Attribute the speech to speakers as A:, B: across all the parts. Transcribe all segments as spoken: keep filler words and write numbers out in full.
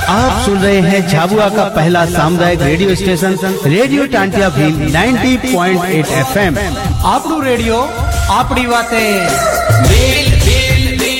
A: आप सुन रहे हैं झाबुआ का पहला सामुदायिक radio station radio Tantia Bhil नब्बे पॉइंट आठ एफएम।
B: आपनू रेडियो आपड़ी बातें।
C: भील भील भील।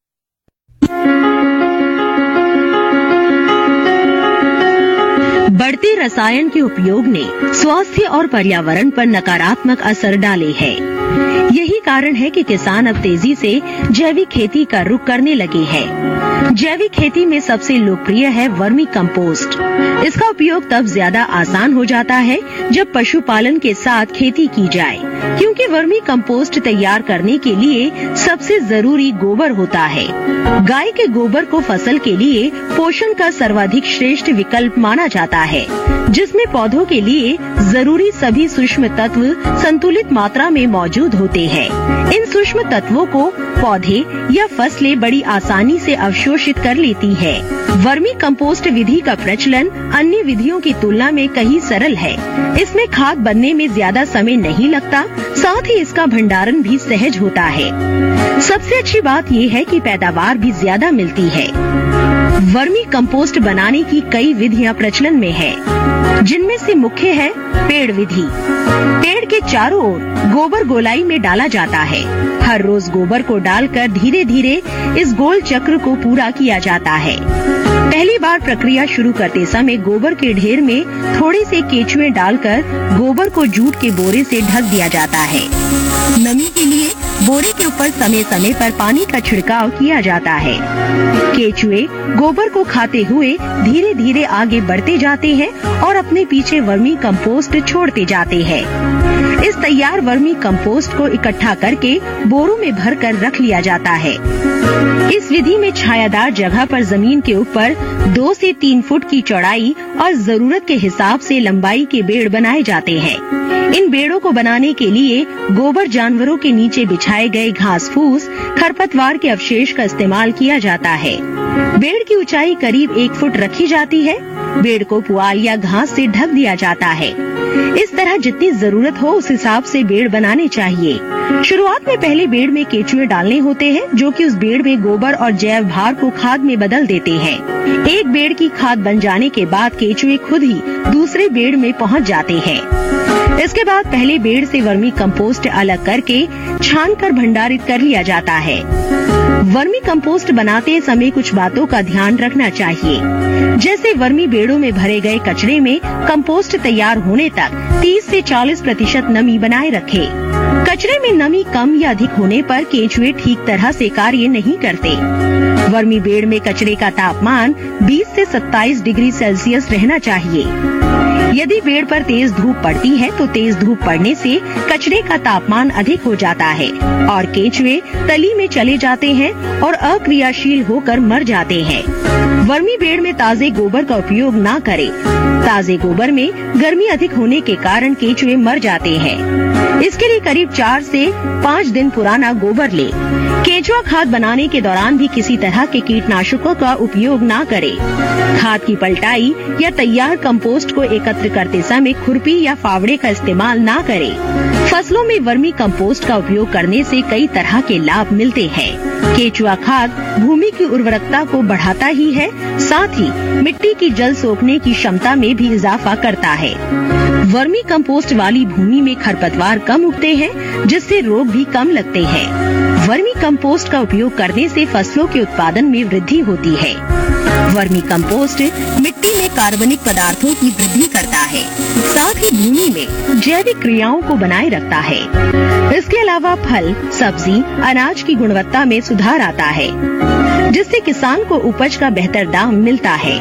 D: बढ़ते रसायन के उपयोग ने स्वास्थ्य और पर्यावरण पर नकारात्मक असर डाले हैं। यही कारण है कि किसान अब तेजी से जैविक खेती का रुख करने लगे हैं। जैविक खेती में सबसे लोकप्रिय है वर्मी कंपोस्ट। इसका उपयोग तब ज्यादा आसान हो जाता है जब पशुपालन के साथ खेती की जाए, क्योंकि वर्मी कंपोस्ट तैयार करने के लिए सबसे जरूरी गोबर होता है। गाय के गोबर को फसल के लिए पोषण का सर्वाधिक श्रेष्ठ विकल्प माना जाता है, जिसमें पौधों के लिए जरूरी सभी सूक्ष्म तत्व संतुलित मात्रा में मौजूद होते हैं। इन सूक्ष्म तत्वों को पौधे या फसलें बड़ी आसानी से अवशोषित कर लेती है। वर्मी कंपोस्ट विधि का प्रचलन अन्य विधियों की तुलना में कहीं सरल है। इसमें खाद बनने में ज्यादा समय नहीं लगता, साथ ही इसका भंडारण भी सहज होता है। सबसे अच्छी बात ये है कि पैदावार भी ज्यादा मिलती है। वर्मी कंपोस्ट बनाने की कई विधियां प्रचलन में है, जिनमें से मुख्य है पेड़ विधि। पेड़ के चारों ओर गोबर गोलाई में डाला जाता है। हर रोज गोबर को डालकर धीरे धीरे इस गोल चक्र को पूरा किया जाता है। पहली बार प्रक्रिया शुरू करते समय गोबर के ढेर में थोड़े से केचुए डालकर गोबर को जूट के बोरे से ढक दिया जाता है। नमी के लिए बोरे के ऊपर समय समय पर पानी का छिड़काव किया जाता है। केचुए गोबर को खाते हुए धीरे धीरे आगे बढ़ते जाते हैं और अपने पीछे वर्मी कंपोस्ट छोड़ते जाते हैं। इस तैयार वर्मी कंपोस्ट को इकट्ठा करके बोरों में भरकर रख लिया जाता है। इस विधि में छायादार जगह पर जमीन के ऊपर दो से तीन फुट की चौड़ाई और जरूरत के हिसाब से लंबाई के बेड़ बनाए जाते हैं। इन बेड़ों को बनाने के लिए गोबर जानवरों के नीचे बिछाए गए घास फूस, खरपतवार के अवशेष का इस्तेमाल किया जाता है। बेड़ की ऊंचाई करीब एक फुट रखी जाती है। बेड़ को पुआल या घास से ढक दिया जाता है। इस तरह जितनी जरूरत हो उस हिसाब से बेड़ बनाने चाहिए। शुरुआत में पहले बेड़ में केचुए डालने होते हैं, जो कि उस बेड़ में गोबर और जैव भार को खाद में बदल देते हैं। एक बेड़ की खाद बन जाने के बाद केचुए खुद ही दूसरे बेड़ में पहुंच जाते हैं। इसके बाद पहले बेड़ से वर्मी कंपोस्ट अलग करके छान कर भंडारित कर लिया जाता है। वर्मी कंपोस्ट बनाते समय कुछ बातों का ध्यान रखना चाहिए, जैसे वर्मी बेड़ों में भरे गए कचरे में कंपोस्ट तैयार होने तक तीस से चालीस प्रतिशत नमी बनाए रखें। कचरे में नमी कम या अधिक होने पर केचुए ठीक तरह से कार्य नहीं करते। वर्मी बेड़ में कचरे का तापमान बीस से सत्ताईस डिग्री सेल्सियस रहना चाहिए। यदि बेड़ पर तेज धूप पड़ती है तो तेज धूप पड़ने से कचरे का तापमान अधिक हो जाता है और केचुए तली में चले जाते हैं और अक्रियाशील होकर मर जाते हैं। वर्मी बेड़ में ताजे गोबर का उपयोग न करें। ताजे गोबर में गर्मी अधिक होने के कारण केचुए मर जाते हैं। इसके लिए करीब चार से पाँच दिन पुराना गोबर ले। केचुआ खाद बनाने के दौरान भी किसी तरह के कीटनाशकों का उपयोग न करें। खाद की पलटाई या तैयार कंपोस्ट को एकत्र करते समय खुरपी या फावड़े का इस्तेमाल न करें। फसलों में वर्मी कंपोस्ट का उपयोग करने से कई तरह के लाभ मिलते हैं। केचुआ खाद भूमि की उर्वरकता को बढ़ाता ही है, साथ ही मिट्टी की जल सोखने की क्षमता में भी इजाफा करता है। वर्मी कंपोस्ट वाली भूमि में खरपतवार कम उगते हैं, जिससे रोग भी कम लगते हैं। वर्मी कंपोस्ट का उपयोग करने से फसलों के उत्पादन में वृद्धि होती है। वर्मी कंपोस्ट मिट्टी में कार्बनिक पदार्थों की वृद्धि करता है, साथ ही भूमि में जैविक क्रियाओं को बनाए रखता है। इसके अलावा फल, सब्जी, अनाज की गुणवत्ता में सुधार आता है, जिससे किसान को उपज का बेहतर दाम मिलता है।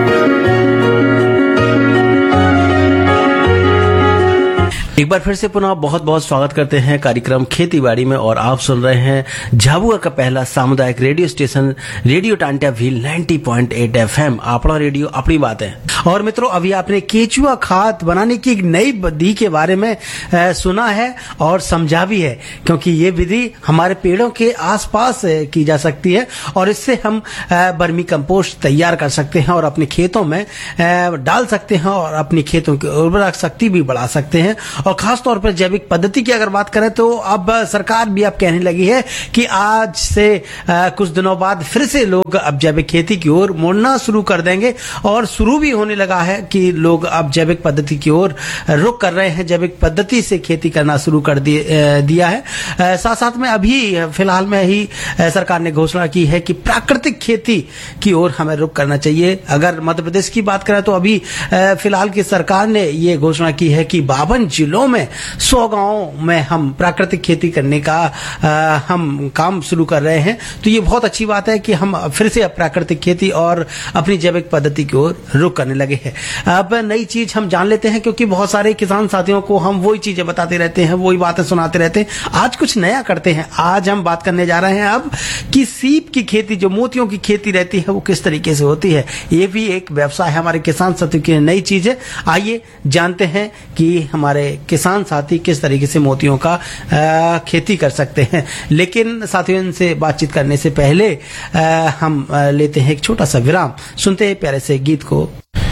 A: एक बार फिर से पुनः बहुत बहुत स्वागत करते हैं कार्यक्रम खेती बाड़ी में, और आप सुन रहे हैं झाबुआ का पहला सामुदायिक radio station radio Tantia Bhil नब्बे पॉइंट आठ एफएम। अपना रेडियो अपनी बात है। और मित्रों, अभी आपने केचुआ खाद बनाने की एक नई विधि के बारे में आ, सुना है और समझा भी है, क्योंकि ये विधि हमारे पेड़ों के आसपास की जा सकती है और इससे हम वर्मी कंपोस्ट तैयार कर सकते हैं और अपने खेतों में आ, डाल सकते हैं और अपनी खेतों की उर्वरक शक्ति भी बढ़ा सकते हैं और खास तौर पर जैविक पद्धति की अगर बात करें तो अब सरकार भी अब कहने लगी है कि आज से आ, कुछ दिनों बाद फिर से लोग अब जैविक खेती की ओर मुड़ना शुरू कर देंगे और शुरू भी होने लगा है कि लोग अब जैविक पद्धति की ओर रुख कर रहे हैं, जैविक पद्धति से खेती करना शुरू कर दिया है। साथ साथ में अभी फिलहाल में ही सरकार ने घोषणा की है कि प्राकृतिक खेती की ओर हमें रुख करना चाहिए। अगर मध्य प्रदेश की बात करें तो अभी फिलहाल की सरकार ने ये घोषणा की है कि बावन जिलों में सौ गांवों में हम प्राकृतिक खेती करने का आ, हम काम शुरू कर रहे हैं। तो ये बहुत अच्छी बात है कि हम फिर से प्राकृतिक खेती और अपनी जैविक पद्धति की ओर रुख करने लगे हैं। अब नई चीज हम जान लेते हैं, क्योंकि बहुत सारे किसान साथियों को हम वही चीजें बताते रहते हैं, वही बातें सुनाते रहते हैं। आज कुछ नया करते हैं। आज हम बात करने जा रहे हैं अब कि सीप की खेती, जो मोतियों की खेती रहती है, वो किस तरीके से होती है। ये भी एक व्यवसाय है हमारे किसान साथियों की नई चीज है। आइए जानते हैं कि हमारे किसान साथी किस तरीके से मोतियों का आ, खेती कर सकते हैं। लेकिन साथियों, इनसे बातचीत करने से पहले आ, हम आ, लेते हैं एक छोटा सा विराम, सुनते हैं प्यारे से गीत को।